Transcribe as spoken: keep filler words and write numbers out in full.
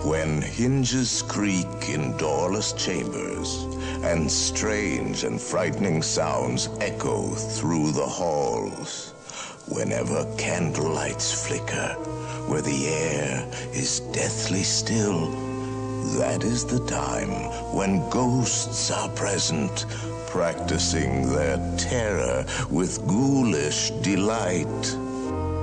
When hinges creak in doorless chambers, and strange and frightening sounds echo through the halls, whenever candlelights flicker, where the air is deathly still, that is the time when ghosts are present, practicing their terror with ghoulish delight.